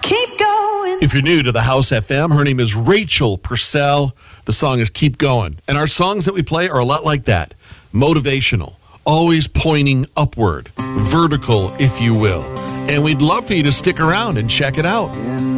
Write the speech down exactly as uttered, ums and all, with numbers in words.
keep going. If you're new to the House F M, her name is Rachel Purcell. The song is Keep Going. And our songs that we play are a lot like that. Motivational, always pointing upward, vertical, if you will. And we'd love for you to stick around and check it out.